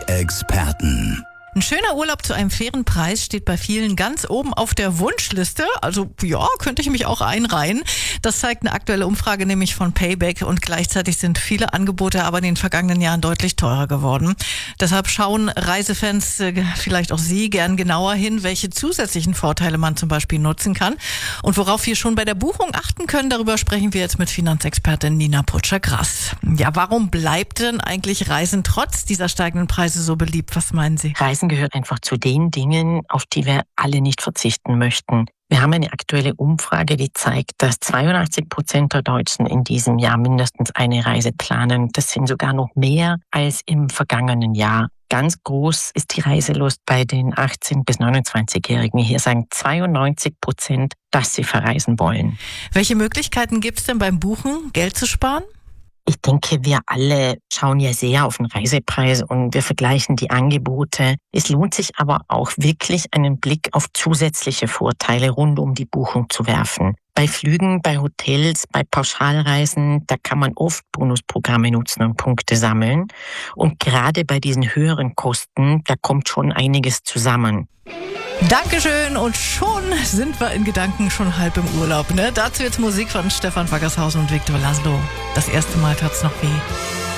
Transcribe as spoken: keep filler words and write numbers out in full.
Finanzexperten. Ein schöner Urlaub zu einem fairen Preis steht bei vielen ganz oben auf der Wunschliste. Also ja, könnte ich mich auch einreihen. Das zeigt eine aktuelle Umfrage nämlich von Payback, und gleichzeitig sind viele Angebote aber in den vergangenen Jahren deutlich teurer geworden. Deshalb schauen Reisefans, äh, vielleicht auch Sie, gern genauer hin, welche zusätzlichen Vorteile man zum Beispiel nutzen kann. Und worauf wir schon bei der Buchung achten können, darüber sprechen wir jetzt mit Finanzexpertin Nina Putscher-Grass. Ja, warum bleibt denn eigentlich Reisen trotz dieser steigenden Preise so beliebt? Was meinen Sie? Reisen gehört einfach zu den Dingen, auf die wir alle nicht verzichten möchten. Wir haben eine aktuelle Umfrage, die zeigt, dass zweiundachtzig Prozent der Deutschen in diesem Jahr mindestens eine Reise planen. Das sind sogar noch mehr als im vergangenen Jahr. Ganz groß ist die Reiselust bei den achtzehn- bis neunundzwanzigjährigen. Hier sagen zweiundneunzig Prozent, dass sie verreisen wollen. Welche Möglichkeiten gibt es denn beim Buchen, Geld zu sparen? Ich denke, wir alle schauen ja sehr auf den Reisepreis und wir vergleichen die Angebote. Es lohnt sich aber auch wirklich, einen Blick auf zusätzliche Vorteile rund um die Buchung zu werfen. Bei Flügen, bei Hotels, bei Pauschalreisen, da kann man oft Bonusprogramme nutzen und Punkte sammeln. Und gerade bei diesen höheren Kosten, da kommt schon einiges zusammen. Dankeschön, und schon sind wir in Gedanken schon halb im Urlaub, ne? Dazu jetzt Musik von Stefan Wackershausen und Viktor Laszlo. Das erste Mal tat's noch weh.